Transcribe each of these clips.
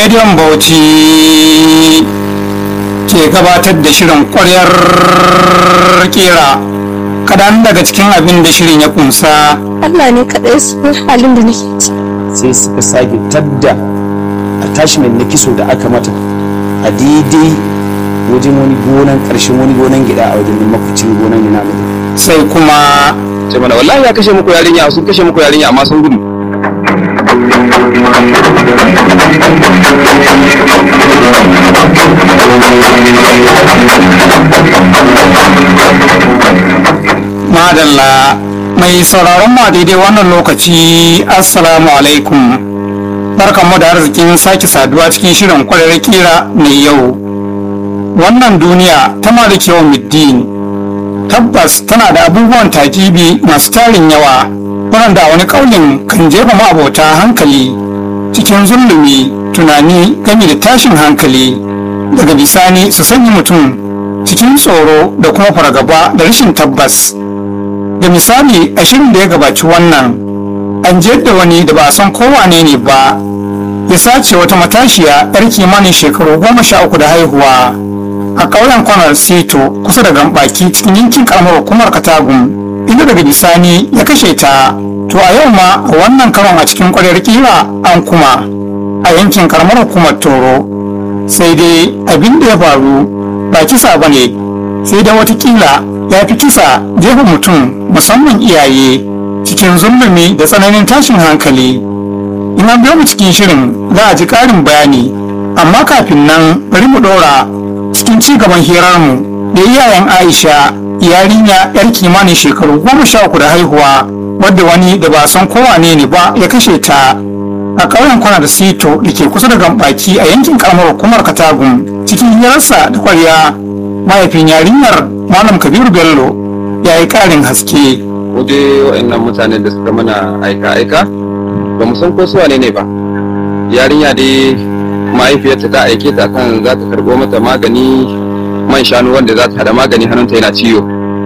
rediyon Bauchi ke gabatar da shirin ƙwaryar kera kaɗan daga cikin abin da shirin ya kunsa. Allah ne kaɗai su halin da nake ci. Sai suka sake tadda attachment na kiso da aka mata a daidai wajen wani gonan ƙarshen wani gonan gida a wajen makwacin gonan yana da Sai kuma ce mana wallahi ya kashe muku yarinya, sun kashe muku yarinya amma sun gudu. madalla mai sauraron ma daidai wannan lokaci, assalamu alaikum, barkanmu da arzikin sake saduwa cikin shirin ƙwaryar kira na yau. Wannan duniya ta maliki yawan middini tabbas tana da abubuwan takibi masu tarin yawa waɗanda a wani ƙaunin kan jefa ma'abota hankali cikin zulumi, tunani gami da tashin hankali, daga bisani su sanya mutum cikin tsoro da kuma fargaba da rashin tabbas. Da misali a shirin da ya gabaci wannan, an da wani da ba a san kowane ne ba ya sace wata matashiya 'yar kimanin shekaru 13 da haihuwa a ƙauyen kwanar sito kusa da gambaki cikin yankin karamar hukumar Katagum, inda daga bisani ya kashe ta. To a yau ma a wannan karon a cikin ƙwaryar kira an kuma a yankin karamar hukumar Toro, sai dai abin da ya faru ba kisa ba ne, sai da watakila ya fi kisa jefa mutum musamman iyaye cikin zulumi da tsananin tashin hankali. In an biyo mu cikin shirin za a ji ƙarin bayani, amma kafin nan bari mu ɗora cikin ci gaban hirarmu da iyayen Aisha, yarinya 'yar kimanin shekaru 13 da haihuwa wadda wani da ba san kowane ne ba ya kashe ta a ƙauyen kwana da sito da ke kusa da gambaki a yankin karamar hukumar Katagum. Cikin hirarsa da ƙwarya, mahaifin yarinyar Malam Kabiru Bello ya yi ƙarin haske. Waje waɗannan mutanen da suka mana aika-aika ba mu san ko su wane ne ba. Yarinya dai mahaifiyarta ta aike ta kan za ta karɓo mata magani, man shanu wanda za ta haɗa magani, hannunta yana ciwo.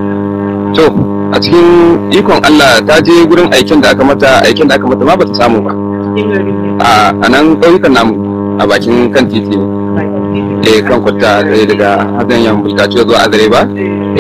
To a cikin ikon Allah ta je gurin aikin da aka mata ma ba ta samu ba. A nan ƙauyukan namu a bakin kan titi ne. Kan kwata daga hakan yan bulgaci zuwa azare ba.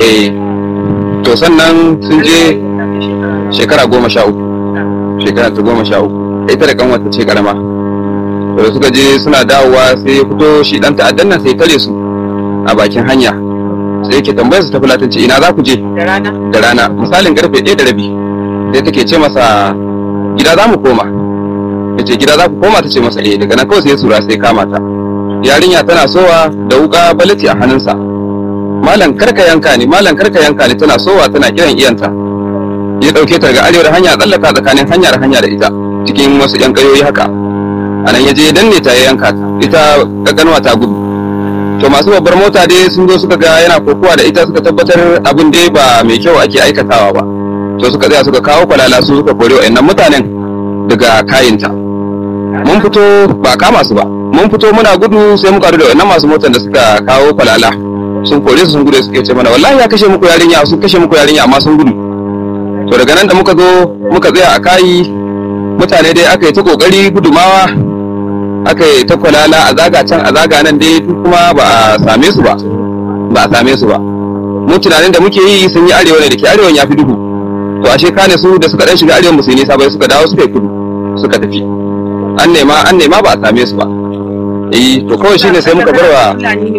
To sannan sun je shekara 13. Shekara ta 13. Ita da kanwata ce karama. Da suka je suna dawowa sai ya fito shi dan ta'addan nan sai tare su a bakin hanya, sai yake tambayar su ta fulatanci ina za ku je da rana misalin karfe 1:30. sai take ce masa gida za mu koma. Yace gida za ku koma? ta ce masa daga nan kawai sai ya sura sai kama ta. Yarinya tana sowa da wuka balati a hannunsa. Malam karka yanka ni, malam karka yanka ni, tana sowa tana kiran iyanta. Ya dauke ta daga arewar hanya, tsallaka tsakanin hanya da ita cikin wasu yan kayoyi haka. Anan ya je ya danne ta, ya yanka ta, ita kakanwa ta gudu. To masu babbar mota dai sun zo suka ga yana kokowa da ita, suka tabbatar abin dai ba mai kyau ake aikatawa ba. To suka tsaya suka kawo kwalala, su suka kore wa'annan mutanen daga kayinta. Mun fito ba kama su ba, mun fito muna gudu sai muka da wa'annan masu motan da suka kawo kwalala, sun kore su sun gudu, suke ce mana wallahi ya kashe muku yarinya, sun kashe muku yarinya amma sun gudu. To daga nan da muka zo muka tsaya a kayi, mutane dai aka yi ta kokari gudumawa, aka yi ta kwalala a zaga can a zaga nan dai kuma ba a same su ba. Mu tunanin da muke yi sun yi arewa ne, da ke arewan ya fi duhu. To ashe kane su da suka dan shiga arewan musu nisa bai, suka dawo suka yi kudu suka tafi. An nema ba a same su ba. To kawai shine sai muka barwa.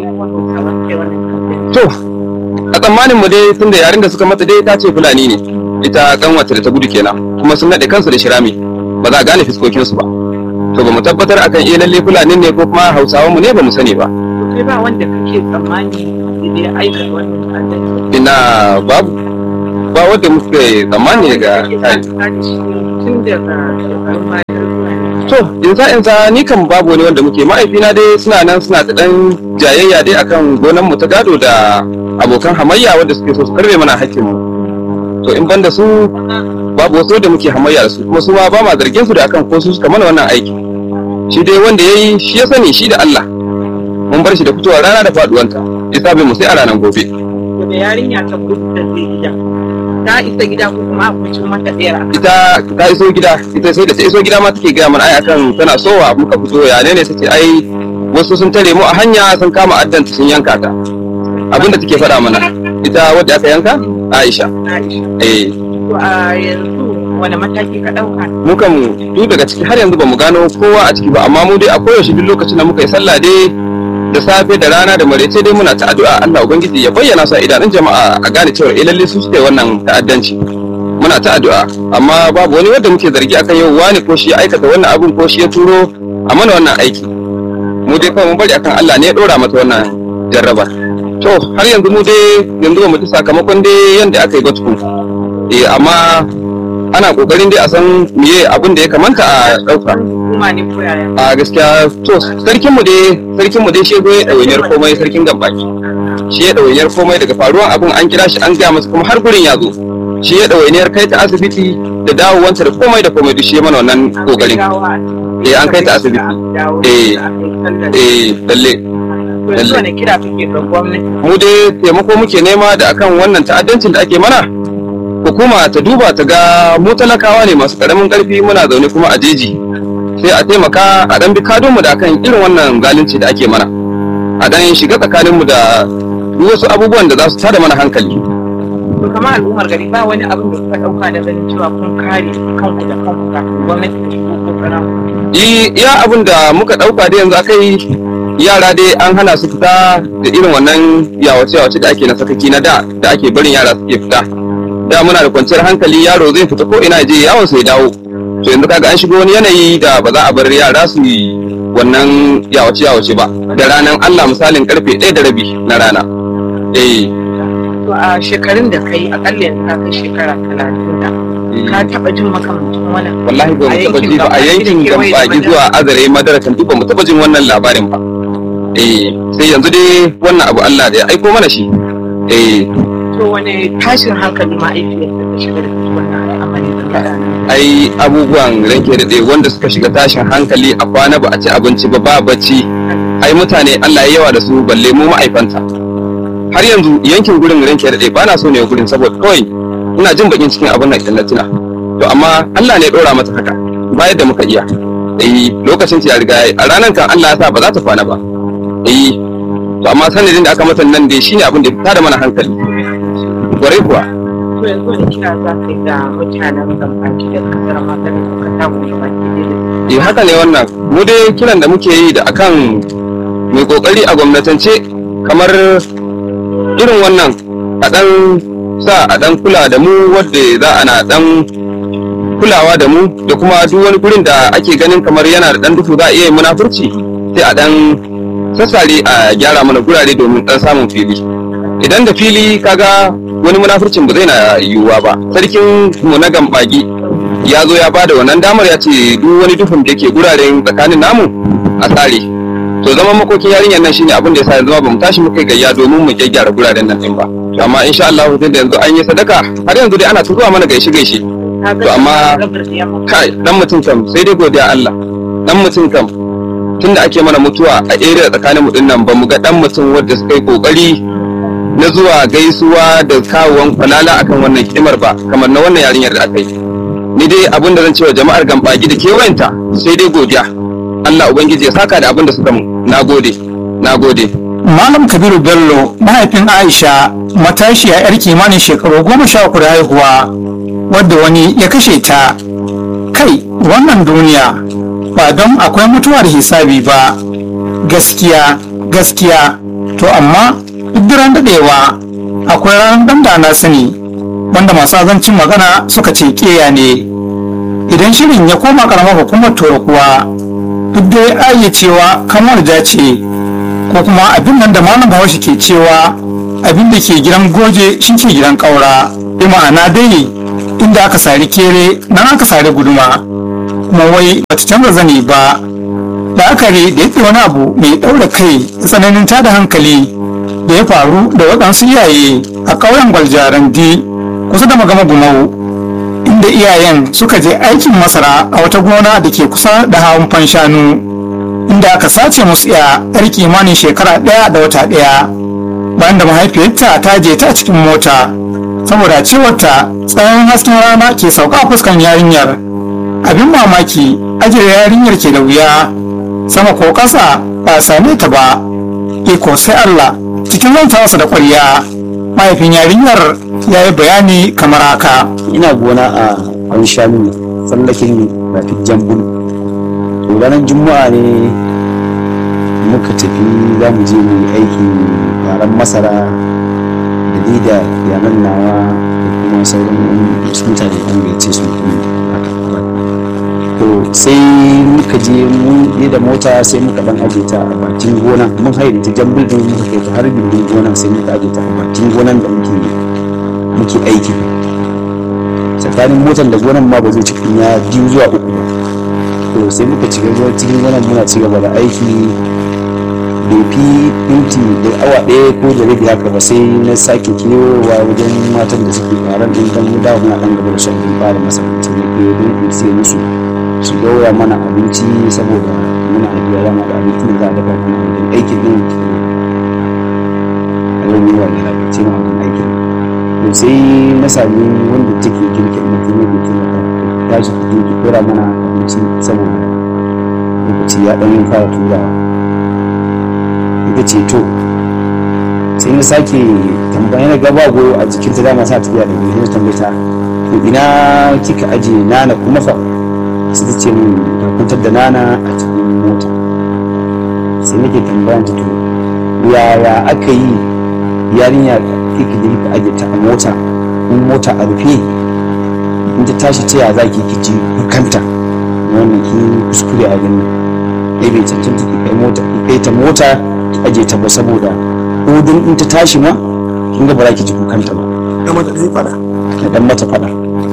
To a tsammanin mu dai tunda yarin da suka mata dai ta ce Fulani ne, ita kanwata da ta gudu kenan, kuma sun nade kansu da shirami, ba za a gane fiskokin su ba. To ba mu tabbatar akan lalle Fulani ne ko kuma Hausawan mu ne, ba mu sani ba. Kai ba wanda kake tsammani da ya aikata wannan ta'addanci? Ina babu ba wanda muke tsammani daga kai. Tun daga To in sa ni kan babu wani wanda muke, ma'aifina dai suna nan suna ta dan jayayya dai akan gonan mu ta gado da abokan hamayya wanda suke so su karbe mana hakkin mu. To in banda su babu wasu da muke hamayya da su, kuma su ma ba ma zargin su da akan ko su suka mana wannan aiki. Shi dai wanda yayi shi ya sani, shi da Allah. Mun bar shi da fitowa rana da faduwanta, hisabin mu sai a ranar gobe. da yarinya ta gudu da zai gida. ta isa gida ko kuma a kucin mata ɗera. ita ta iso gida, ita sai da ta iso gida ma take gaya mana ai akan tana sowa muka fito ya ne sace ai wasu sun tare mu a hanya sun kama addanta sun yanka ta. Abinda take faɗa mana ita wadda aka yanka Aisha. Eh. To a yanzu wani mataki ka ɗauka? Mu kan duk daga ciki har yanzu bamu gano kowa a ciki ba, amma mu dai a koyaushe duk lokacin da muka yi sallah dai da safe da rana da maraice dai muna ta addu'a Allah ubangiji ya bayyana su a idanun jama'a a gane cewa lalle su suka yi wannan ta'addanci. Muna ta addu'a amma babu wani wanda muke zargi akan yau wani ko shi ya aikata wannan abun ko shi ya turo a mana wannan aiki. Mu dai kawai mun bari akan Allah ne ya dora mata wannan jarraba. To har yanzu mu dai yanzu ba mu ji sakamakon dai yanda aka yi ba tukun. Amma ana kokarin dai a san meye abin da ya kamata a dauka. Kuma ne ko yaya? A gaskiya to sarkin mu dai shi ya ɗawainiyar komai, sarkin Gambaki. Shi ya ɗawainiyar komai daga faruwan abin an kira shi an gaya masa kuma har gurin ya zo. Shi ya ɗawainiyar kai ta asibiti da dawowanta da komai duk shi ya mana wannan kokarin. An kai ta asibiti. Lalle. Yanzu wani kira kake ga gwamnati? Mu dai taimako muke nema da akan wannan ta'addancin da ake mana. Hukuma ta duba ta ga mu talakawa ne masu karamin karfi muna zaune kuma a jeji. Sai a taimaka a dan bi kadonmu da akan irin wannan zalunci da ake mana. A dan shiga tsakaninmu da wasu abubuwan da za su tada mana hankali. To kamar al'ummar gari ba wani abin da kuka dauka da ganin cewa kun kare kanku da kanku kafin gwamnati ta shigo ko kana? Iya abin da muka dauka da yanzu akai yara dai an hana su fita da irin wannan yawace da ake na sakaki na da ake barin yara suke fita. Da muna da kwanciyar hankali yaro zai fita ko ina je yawon sai dawo. To yanzu kaga an shigo wani yanayi da ba za a bar yara su yi wannan yawace ba. Da ranar Allah misalin karfe 1:30 na rana. To a shekarun da kai akalla yanzu ka kai shekara 30 da ka taba jin makamancin wannan? Wallahi ba mu taba ji ba a yankin Gambaki zuwa Azare Madarakan duk ba mu taba jin wannan labarin ba. Sai yanzu dai wannan abu Allah da ya aiko mana shi. To wani tashin hankali ma'aifiyar da ta shiga da wannan al'amari da ai abubuwan ranke da dai wanda suka shiga tashin hankali a kwana ba a ci abinci ba bacci. Ai mutane Allah ya yawa da su balle mu ma'aifanta. Har yanzu yankin gurin ranke da dai ba na so ne gurin saboda kawai ina jin bakin cikin abin nan idan na tuna. To amma Allah ne ya dora mata haka ba yadda muka iya. Lokacin ta ya riga a ranar kan Allah ya sa ba za ta kwana ba. To amma sanadin da aka mata nan dai shine abin da ya tada mana hankali. Kwarai kuwa. To yanzu wani kira za ka yi ga mutanen Gambaki da kasar mata da suka samu da baki da haka ne wannan. Mu dai kiran da muke yi da akan mai kokari a gwamnatance kamar irin wannan a dan sa a dan kula da mu wadda za ana dan kulawa da mu da kuma duk wani gurin da ake ganin kamar yana da dan duhu za a iya munafurci sai a dan sassare a gyara mana gurare domin dan samun fili. Idan da fili kaga wani munafurcin ba zai na yiwuwa ba. Sarkin mu na Gambaki ya zo ya bada wannan damar ya ce duk wani duhun da ke guraren tsakanin namu a tsare. To zaman makokin yarinyar nan shine abin da yasa yanzu ba mu tashi muka gayya domin mu gyara guraren nan din ba. To amma insha Allah da yanzu an yi sadaka har yanzu dai ana turuwa mana gaishe. To amma kai dan mutum kam sai dai godiya Allah. Dan mutum kam tunda ake mana mutuwa a area tsakanin mu dinnan ba mu ga dan mutum wanda suka yi kokari na zuwa gaisuwa da kawuwan kwalala akan wannan hidimar ba kamar na wannan yarinyar da aka yi. Ni dai abin da zan ce wa jama'ar Gambaki da kewayenta sai dai godiya. Allah ubangiji ya saka da abin da suka mu. Nagode. Malam Kabiru Bello mahaifin Aisha matashiya yar kimanin shekaru 13 da haihuwa wadda wani ya kashe ta. Kai wannan duniya ba don akwai mutuwar hisabi ba. Gaskiya to amma duk ran dadewa akwai ranar danda na sani wanda masu azancin magana suka ce keya ne. Idan shirin ya koma karamar hukumar Toro kuwa duk dai ayya cewa kamar ja ce ko kuma abin nan da malam Bahaushe ke cewa abin da ke gidan goje shi ke gidan kaura. Bi ma'ana dai inda aka sari kere nan aka sari guduma kuma wai bata canza zane ba. La'akari da yake wani abu mai ɗaura kai da tsananin tada hankali da ya faru da waɗansu iyaye a ƙauyen Gwaljarandi kusa da Magama Gumau, inda iyayen suka je aikin masara a wata gona da ke kusa da hawan fanshanu, inda aka sace musu yar kimanin shekara 1 da wata 1 bayan da mahaifiyarta ta je ta cikin mota saboda cewarta tsananin hasken rana ke sauka a fuskan yarinyar. Abin mamaki ajiye yarinyar ke da wuya, sama ko ƙasa ba a same ta ba. Iko sai Allah, cikin zantawarsa da ƙwarya mahaifin yarinyar ya yi bayani kamar haka. ina gona a wani shanu ne tsallakin rafi jambul. To ranar juma'a ne muka tafi za mu je mu yi aikin faran masara da ni da yanan nawa da kuma sauran wasu mutane an gaice su to sai muka je mun je da mota sai muka dan aje ta a bakin gona mun haye ta jambul din muka kai ta har gindin gona sai muka aje ta a bakin gonan da muke aiki. Tsakanin motar da gonan ma ba zai ci kunya 2 zuwa 3 ba. To sai muka ci gaba cikin gonan muna ci gaba da aiki bai fi minti da awa 1 ko da rabi haka ba sai na sake kewowa wajen matan da suke faran din dan mu dawo muna dan gaba da shan fara masallaci ne ke don in sai musu su daura mana abinci saboda muna da yara da abinci da za a dafa mana wajen aikin din a yau ne wani abinci na wajen aikin. To sai na sami wanda take girkin mutum ne ke ta shi fito ki kora mana abinci saboda lokaci ya dan fara turawa. Ita ce to sai na sake tambaya na gaba goyo a jikin ta dama sa tafiya da goyo ta tambaye ta to ina kika aje nana kuma fa sai ta ce min ta kuntar da nana a cikin mota. Sai nake tambayan ta to yaya aka yi yarinya kike da kika aje ta a mota in mota a rufe in ta tashi ta ya zaki kiji kanta wannan ki kuskure a ganin bai cancanta ki kai ta mota ki aje ta ba saboda ko don in ta tashi ma kin ga ba za ki ji kukanta ba da mata zai fada da dan mata fada.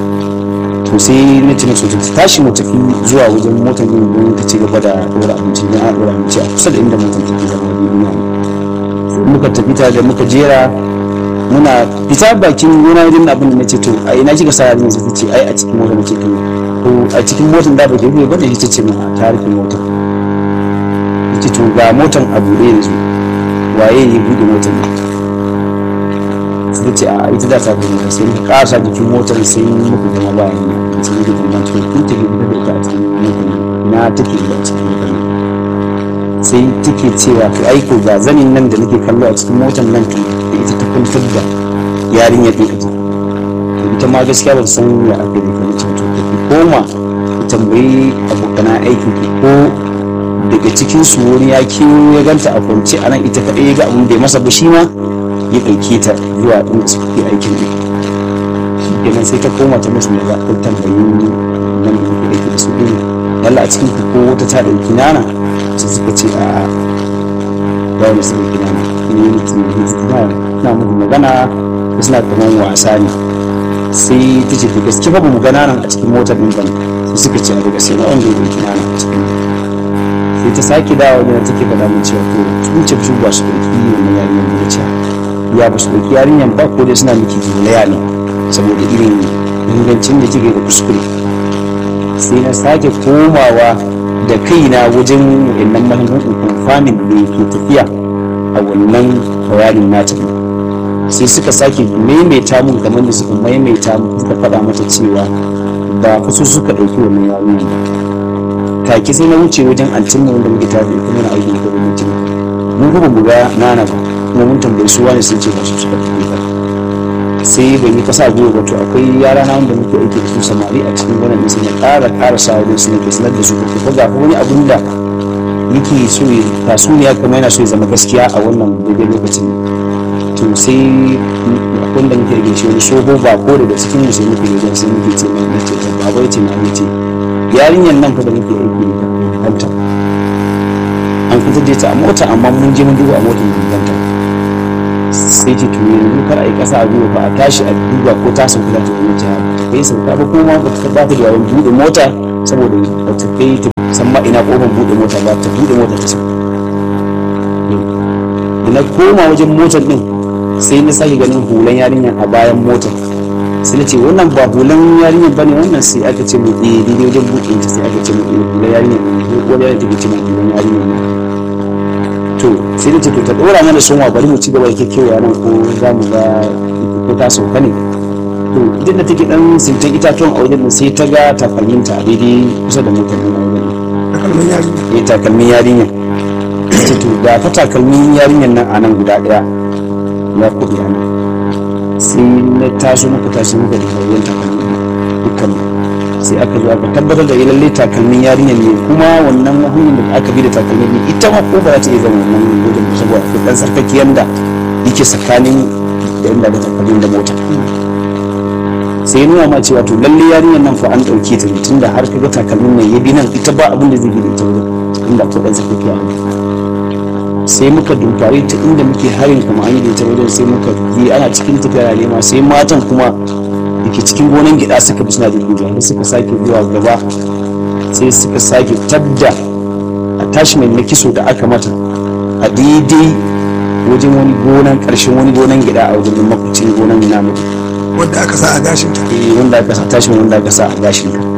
To sai na ce mata ta tashi mu tafi zuwa wajen motar yin don ta ci gaba da dora abinci don a dora abinci a kusa da inda motar take zama duniya. Muka tafi ta da muka jera muna fita bakin gona wajen abin da na ce to a ina kika sa yarin sai ce ai a cikin motar na ce to a cikin motar da ba ke rufe ba da ita ce ma ta rufe motar. Ita to ga motar a buɗe yanzu waye ya buɗe motar ne sai ce a ita da ta buɗe motar sai muka ƙasa jikin motar sai muka gama bayan ne sai muka gama to kun tafi da ita a cikin motar na take da a cikin motar sai take cewa to aiko ga zanin nan da nake kallo a cikin motar nan to ita ta kwantar da yarinyar ɗin ita ita ma gaskiya ba ta san ya aka da kuma to ta koma ta tambayi abokan aikin ko daga cikin su wani ya kiwo ya ganta a kwance a nan ita kaɗai ya ga abin da ya masa ba shi ma ya ɗauke ta zuwa inda suke aikin ne kenan sai ta koma ta musu da ta tambayi nan da suke aiki da su ɗin yalla a cikin ko wata ta ɗauki nana sai suka ce a ba wani su ɗauki nana ne mutum na muku magana da suna kamar wasa ne. Sai ta ce da gaske ba mu ga nanan a cikin motar ɗin ba sai suka ce a da gaske na wanda ya ɗauki nana a cikin sai ta sake dawo da take faɗa min cewa to tun ce su ba su ɗauki wannan yarinyar da ya ce ya ba su ɗauki yarinyar ba ko dai suna miki jolaya ne saboda irin ingancin da kike da kuskure. Sai na sake komawa da kaina wajen wannan mahimmancin kumfamin da ke tafiya a wannan bayanin nata sai suka sake maimaita mun kamar da suka maimaita mun suka faɗa mata cewa ba fa su suka ɗauki wannan yarinyar ba. Take sai na wuce wajen antin mu wanda muke tare da kuma na aiki da mutum mun kuma mu ga nana ba kuma mun tambayi su wani sun ce ba su suka tafi ba. Sai ban yi kasa gobe ba to akwai yara na wanda muke aiki da su samari a cikin wannan din sai ya ƙara sa wajen su nake sanar da su ko ga wani abun da yake so ya tasuniya kuma yana so ya zama gaskiya a wannan daidai lokacin. To sai wanda muke aiki shi wani soho ba ko daga cikin mu sai muke wajen sai muke ce mai nace ba bai ce mai ce yarinyar nan fa da muke aiki da kanta an fitar da ta a mota amma mun je mun duba a motar mun ganta sai ce to yanzu kar a yi kasa a duba ba a tashi a duba ko ta sauka da ta wuce ta kai sauka ba kuma ba ta ba ta da yawan buɗe mota saboda ba ta kai ta san ma ina kofar buɗe mota ba ta buɗe mota ta sauka. Da na koma wajen motar din sai na sake ganin hulan yarinyar a bayan motar sai na ce wannan ba hulan yarinyar bane wannan sai aka ce mu daidai wajen buɗe ta sai aka ce mu hulan yarinyar ne ko wani yarinyar take ce mu hulan yarinyar ne. To sai da ce to ta dora mana sunwa bari mu ci gaba da kekewa nan ko za mu ga ko ta sauka ne to idan da take dan sintan itatuwan a wajen sai ta ga takalminta a daidai kusa da motar nan a wajen takalmin yarinya takalmin yarinya ce to ga fa takalmin yarinyan nan a nan guda daya ya kuɗi a nan sai na taso muka da wajen takalmin dukkan sai aka zo aka tabbatar da lalle takalmin yarinyar ne kuma wannan hanyar da aka bi da takalmin ne ita ma ko ba za ta iya zama wannan wajen saboda akwai dan sarkakiyar da yake tsakanin da inda da takalmin da mota sai nuna ma cewa to lalle yarinyar nan fa an dauke ta ne tunda har kaga takalmin nan ya bi nan ita ba abin da zai bi da ita wajen inda akwai dan sarkakiya sai muka dumfare ta inda muke harin kama an yi da ita wajen sai muka yi ana cikin tafiya nema sai matan kuma da ke cikin gonan gida suka bi suna da gudu sai suka sake zuwa gaba sai suka sake tadda attachment na kiso da aka mata a daidai wajen wani gonan karshen wani gonan gida a wajen makwacin gonan namu wanda aka sa a gashin ta wanda aka sa attachment wanda aka sa a gashin ta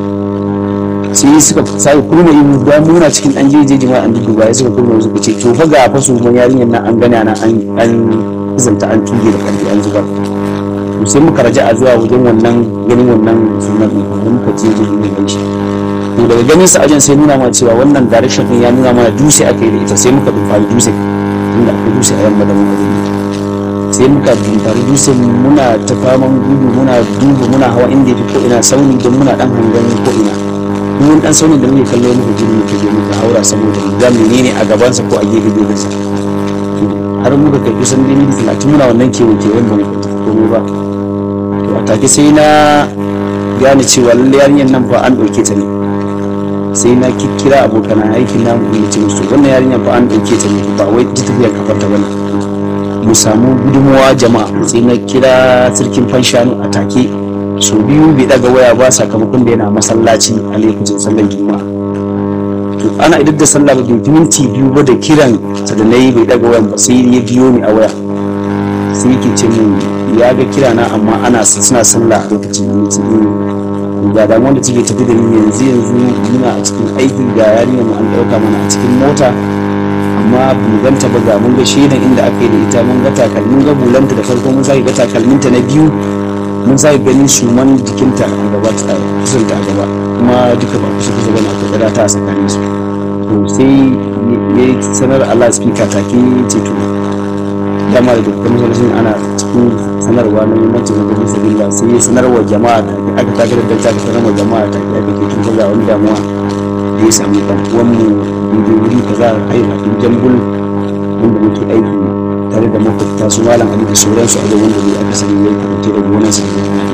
sai suka sake kurma yi da muna cikin an jeje ma an duba ya suka kurma suka ce to fa ga fa su mun yarinyar nan an gane nan an zanta an tuge da karfi an zubar to sai muka raja a zuwa wajen wannan ganin wannan sunan ne muka je ne da shi to daga ganin sa ajan sai nuna mana cewa wannan direction din ya nuna mana dutse aka yi da ita sai muka dumfari dutse inda akwai dutse a yamma da mu sai muka dumfari dutse muna ta faman gudu muna duba muna hawa inda yake ko ina sauni don muna dan hangen ko ina mun dan sauni da muke kallo muka gudu muka je muka haura saboda ga menene a gaban sa ko a gefe gefen sa har muka kai kusan dai minti 30 muna wannan kewayen ba mu komai ba to a take sai na gane cewa lalle yarinyar nan fa an dauke ta ne sai na kikkira abokan aikin namu mu ce musu wannan yarinyar fa an dauke ta ne ba wai ta tafiyar kafar ta bane mu samu gudunmawa jama'a sai na kira sarkin fanshanu a take so biyu bai daga waya ba sakamakon da yana masallaci a lokacin sallar juma'a to ana idar da sallah ba bai minti biyu ba da kiran sa da nayi bai daga wayan ba sai ya biyo ni a waya sai yake ce min ya ga kira na amma ana suna sallah a lokacin da ga da wanda take tafi da ni yanzu muna a cikin aiki ga yarinya mu an dauka mana a cikin mota amma mu ganta ba ga mun ga shedan inda aka yi da ita mun ga takalmin ga bulanta da farko mun sai ga takalminta na biyu mun sai ganin suman jikinta a gaba ta kusanta a gaba kuma duka ba kusa kusa bane akwai kada ta tsakanin su to sai ya sanar Allah speaker take ce to dama da dukkan masallacin ana cikin sanarwa na muhimmancin wajen sabilla sai ya sanarwa jama'a da aka tagarar da ta sanarwa jama'a da aka ke tun ga wani damuwa da ya samu dan uwan mu da wuri kaza a yi bakin jambul wanda muke aiki tare da makwabta su malam Ali da sauransu a wanda ne aka sani ya karanta da gonar sa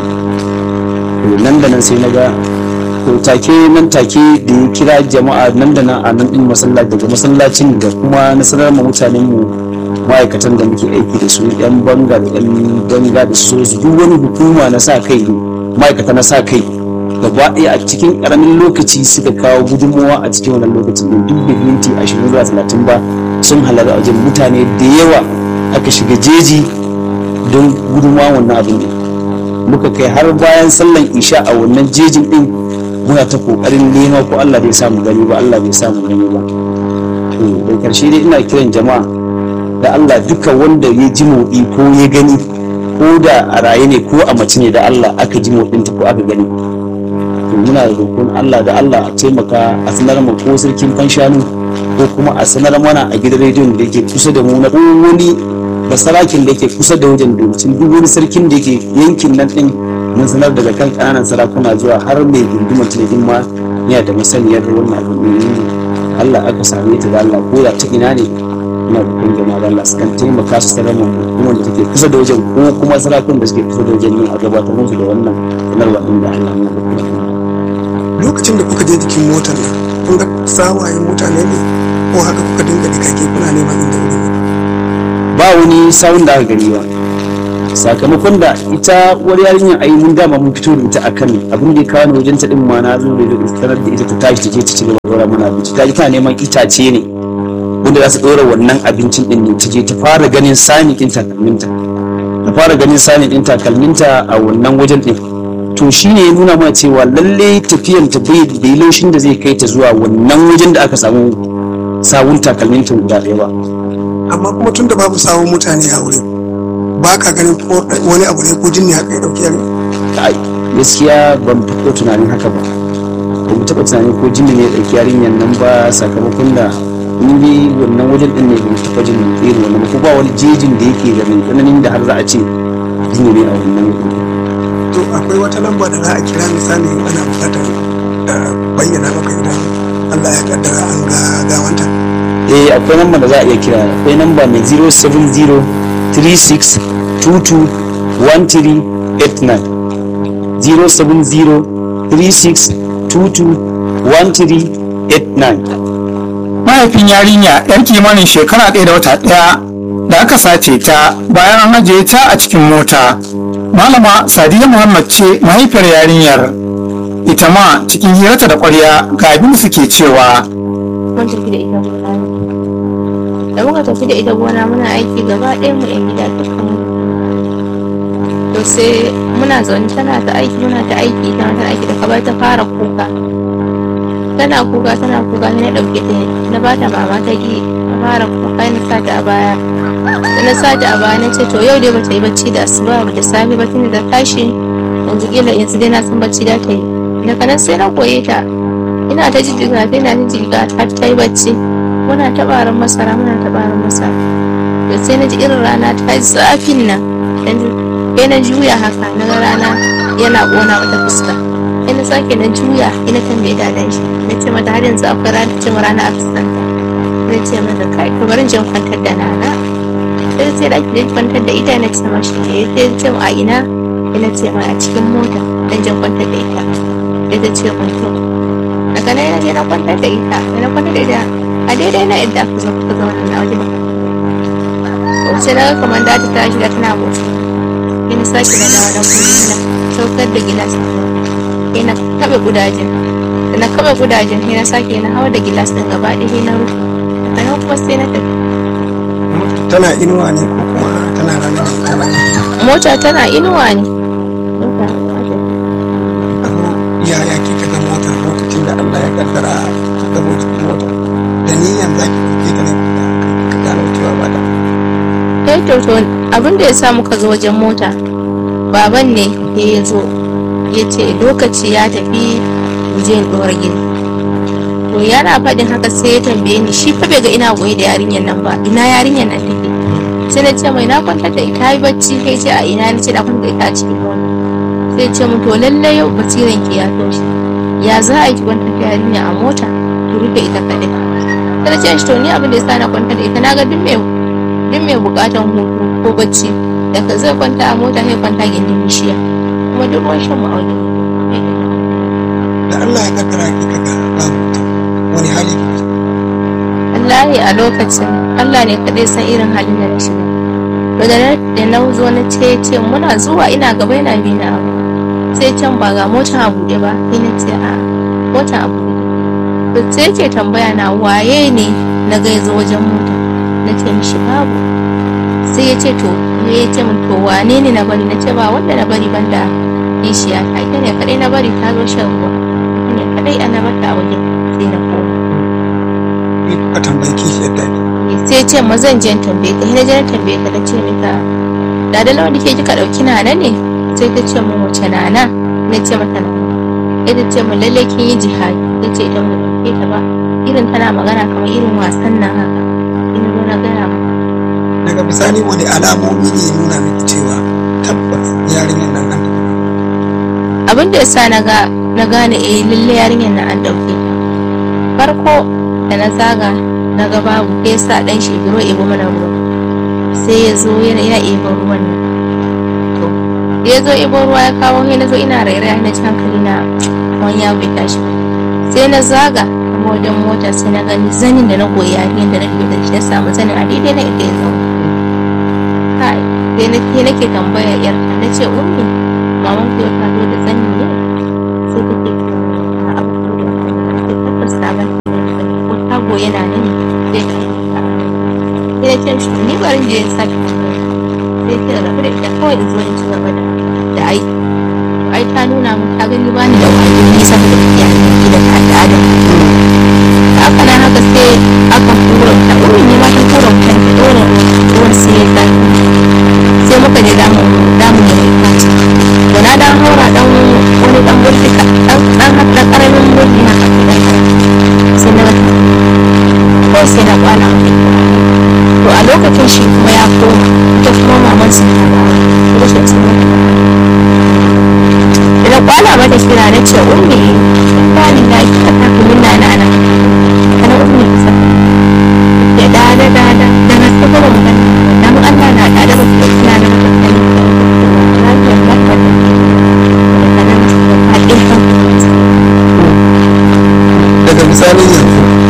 to nan da nan sai na ga to take da ya kira jama'a nan da nan a nan din masallaci daga masallacin da kuma na sanar ma mutanen mu ma'aikatan da muke aiki da su yan banga da yan banga da su duk wani hukuma na sa kai ma'aikata na sa kai gaba ɗaya a cikin ƙaramin lokaci suka kawo gudunmawa a cikin wannan lokacin da duk da minti 20 zuwa 30 ba sun halarci a wajen mutane da yawa aka shiga jeji don gudunmawa wannan abin ne muka kai har bayan sallan isha a wannan jejin din muna ta kokarin nema ko Allah bai samu gani ba Allah bai samu gani ba to da karshe dai ina kiran jama'a da Allah duka wanda ya ji motsi ko ya gani ko da a raye ne ko a mace ne da Allah aka ji motsinta ko aka gani to muna roƙon Allah da Allah a taimaka a sanar mu ko sarkin fanshanu ko kuma a sanar mana a gidan rediyon da yake kusa da mu na wani basarakin da yake kusa da wajen domin duk wani sarkin da yake yankin nan din mun sanar daga kan ƙananan sarakuna zuwa har mai gundumar tunadin ma yana da masaniyar wannan abin Allah aka same ta da Allah ko da ta ina ne ina da kun jama'a da Allah su kan taimaka su sanar mu kuma da take kusa da wajen ko kuma sarakun da suke kusa da wajen yin a gabatar musu da wannan sanarwa din da Allah ya rubuta. Lokacin da kuka je jikin motar nan kun ga sawayen mutane ne ko haka kuka dinga da kake kuna neman inda wuri ne ba wani sawun da aka gani ba sakamakon da ita wani yarinyar ai mun dama mun fito da ita akan abin da ya kawo wajen ta din ma na zo da sanar da ita ta tashi ta ci gaba da dora mana abinci ta ji tana neman itace ne wanda za su dora wannan abincin din ne ta je ta fara ganin sani din takalminta a wannan wajen din to shine ya nuna mana cewa lalle tafiyan ta bai da laushin da zai kai ta zuwa wannan wajen da aka samu sawun takalminta guda ɗaya ba amma kuma tun da babu sawun mutane a wurin ba ka ganin ko wani abu ne ko jinni haka ya dauki yare Ai, gaskiya ban taɓa tunanin haka ba mu taɓa tunanin ko jinni ne ya ɗauki yarinyar nan ba sakamakon da in dai wannan wajen ɗin ne ba mu taɓa jin irin wannan ba ko ba wani jejin da yake da mai tsananin da har za a ce jinni ne a wannan wajen. to akwai wata lamba da za a kira misali in ana bukatar bayyana maka idan Allah ya kaddara an ga gawanta Akwai namba da za a iya kira, akwai namba mai 070 36 22 1389 070 36 22 1389. mahaifin yarinya yar kimanin shekara 1 da wata 1 da aka sace ta bayan an ajiye ta a cikin mota. Malama Sadiya Muhammad ce mahaifiyar yarinyar, ita ma cikin hirarta da ƙwarya ga abin da suke cewa. mun tafi da ita gona ne da muka tafi da ita gona muna aiki gaba ɗaya mu yan gida dukkan mu to sai muna zaune tana ta aiki muna ta aiki tana aiki da kabar ta fara kuka tana kuka sai na ɗauke ta na ba ta mama ta gi na fara kuka na sa ta a baya da na sa ta a baya na ce to yau dai bata yi bacci da asuba da safe ba tun da tashi yanzu dai na san bacci da ta yi daga nan sai na koye ta ina ta jijjiga ta ina jijjiga har ta yi bacci muna ta barin masara da sai na ji irin rana ta yi zafin nan sai na juya haka na ga rana yana ƙona mata fuska sai na sake na juya ina tambaye dadan shi na ce mata har yanzu akwai rana ta ce ma rana a fuskanta na ce mata kai to bari in kwantar da nana sai da ake kwantar da ita na ce mashi ne sai ce a ina ina ce ma a cikin mota dan jan kwantar da ita sai ta ce mun to daga nan na je na kwantar da ita a daidai na yadda aka zo kuka zauna na waje ba sai na ga kamar da ta tashi da tana bota ina sake na dawo na kuma na saukar da gilas ina kaɓe gudajen da na kaɓe gudajen sai na sake na hawa da gilas ɗin gaba ɗaya na rufe a nan kuma sai na tafi tana inuwa ne ko kuma tana rana mota tana inuwa ne yaya kika ga motar lokacin da Allah ya kaddara kika ga motar da niyan za ki ɗauke ta ne ka gano cewa ba da to abin da ya sa muka zo wajen mota baban ne ya zo ya ce lokaci ya tafi je in ɗora gini to yana faɗin haka sai ya tambaye ni shi fa bai ga ina goye da yarinyar nan ba ina yarinyar nan take sai na ce mai na kwantar da ita yi bacci kai ce a ina ni ce da kwantar da ita a cikin mota sai ce mu to lallai yau basiran ki ya toshe ya za a yi kwantar da yarinya a mota ki rufe ita kaɗai sai na ce shi to ni abin da ya sa na kwantar da ita na ga duk mai bukatan hutu ko bacci da ka zai kwanta a mota sai kwanta gindin bishiya kuma duk ruwan shan mu a wajen da Allah ya kaddara kika ga babu wani hali wallahi a lokacin Allah ne kadai san irin halin da na shiga daga da na zo na ce muna zuwa ina gaba yana bi na abu sai can ba ga motar a buɗe ba sai na ce a motar a buɗe to sai ke tambaya na waye ne na ga yazo wajen mota na ce mishi babu sai ya ce to ya ce min to wane ne na bari na ce ba wanda na bari banda kishiya ta ita ne kadai na bari ta zo shan ruwa ita ne kadai ana mata a wajen sai na koma ka tambayi kishiyar da sai ce ma zan je tambaye ta na je na tambaye ta ce mata da lawan da ke kika dauki nana ne sai ta ce mun wace nana na ce mata nana ita ce mun lalle kin yi jihadi ta ce idan mun dauke ta ba irin tana magana kamar irin wasan nan haka ina zo na gaya mata daga bisani wani alamomi ne nuna miki cewa tabbas yarinyar nan an abin da yasa na gane lalle yarinyar nan an dauke ta farko da na zaga na ga babu sai sa dan shi biro ebo mana ruwa sai ya zo yana ebo ruwan nan to ya zo ebo ruwa ya kawo sai na zo ina rairaya na hankali na wani ya bai tashi sai na zaga kuma wajen mota sai na gani zanin da na goyi yarin da na biyo da shi ya samu zanin a daidai na inda ya zauna kai sai nake tambaya yar na ce ummi maman ki ta zo da zanin ne sai take a abu da tabbas sabon ko yana nan sai ta sai ya ce shi ni barin je in sake sai ta rabu da ita kawai in zo in ci gaba da aiki ai ta nuna min ta gani ba ni da wani ne saka da tafiya da al'ada haka nan haka sai aka kura ta ne ma ta kura ta dora ruwan sai ya sai muka kawai sai na kwala mata kira to a lokacin shi kuma ya koma ita kuma maman sun ta dawo rashin sun mata da na kwala mata kira na ce